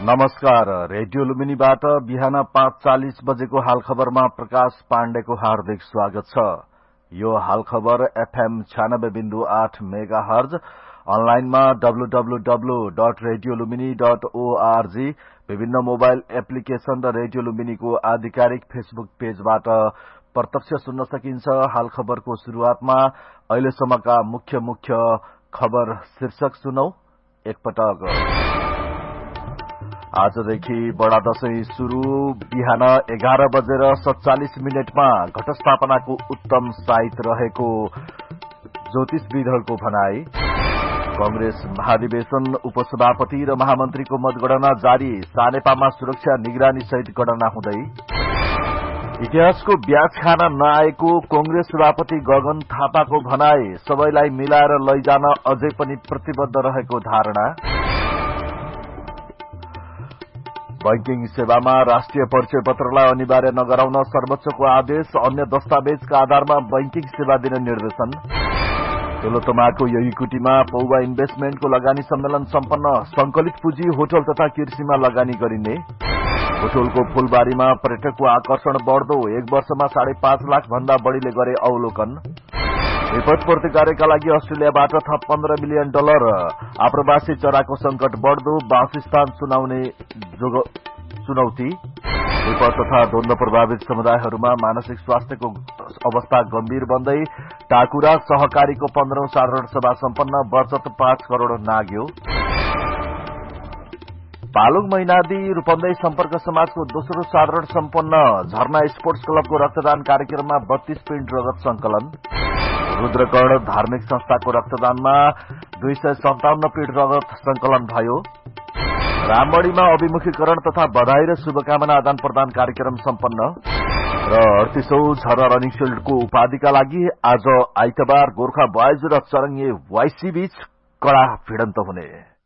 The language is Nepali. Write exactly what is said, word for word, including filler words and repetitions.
नमस्कार। रेडियो लुम्बिनीबाट बिहान पाँच चालिस बजेको हाल खबरमा प्रकाश पाण्डेको हार्दिक स्वागत छ। यो हाल खबर एफएम छयानब्बे बिन्दु आठ मेगा हर्ज, अनलाइनमा W W W dot radio Lumbini dot ORG, विभिन्न मोबाइल एप्लिकेशन र रेडियो लुम्बिनीको आधिकारिक फेसबुक पेजबाट प्रत्यक्ष सुन्न सकिन्छ। हाल खबरको शुरूआतमा अहिलेसम्मका मुख्य मुख्य खबर शीर्षक सुनौ एकपटक। आजदेखि बडा दशैं शुरू। बिहान एघार बजेर सत्तालिस मिनटमा घटस्थापनाको उत्तम साइत रहेको ज्योतिषविदहरूको भनाई। कंग्रेस महाधिवेशन, उपसभापति र महामन्त्रीको मतगणना जारी। सानेपामा सुरक्षा निगरानी सहित गणना हुँदै। इतिहासको ब्याज खान नआएको कंग्रेस सभापति गगन थापाको भनाई। सबैलाई मिलाएर लैजान अझै पनि प्रतिबद्ध रहेको धारणा। बैंकिङ सेवामा राष्ट्रिय परिचय पत्रलाई अनिवार्य नगराउन सर्वोच्चको आदेश। अन्य दस्तावेजका आधारमा बैंकिङ सेवा दिने निर्देशन। तेलोतमाको यहीकुटीमा पौवा इन्भेस्टमेन्टको लगानी सम्मेलन सम्पन्न। संकलित पुँजी होटल तथा कृषिमा लगानी गरिने। होटलको फूलबारीमा पर्यटकको आकर्षण बढ्दो। एक वर्षमा साढे पाँच लाख भन्दा बढ़ीले गरे अवलोकन। विपद प्रतिकारका लागि अस्ट्रेलियाबाट थप पन्ध्र मिलियन डलर। आप्रवासी चराको संकट बढ्दो। वासस्थान चुनाउने चुनौती। विपद तथा द्वन्द प्रभावित समुदायहरूमा मानसिक स्वास्थ्यको अवस्था गम्भीर बन्दै। टाकुरा सहकारीको पन्ध्रौं साधारण सभा सम्पन्न। बचत पाँच करोड़ नाग्यो। पालुङ मैनादी रूपन्देही सम्पर्क समाजको दोस्रो साधारण सम्पन्न। झरना स्पोर्ट्स क्लबको रक्तदान कार्यक्रममा बत्तीस पिण्ड रगत संकलन। रुद्रकर्ण धार्मिक संस्थाको रक्तदानमा दुई सय सन्ताउन्न पिण्ड रगत संकलन भयो। रामबड़ीमा अभिमुखीकरण तथा बधाई र शुभकामना आदान प्रदान कार्यक्रम सम्पन्न। र अडतीसौं झर रनिङ शिल्डको उपाधिका लागि आज आइतबार गोर्खा बोइज र चरङ्गे वाइसी बीच कड़ा भिडन्त हुने।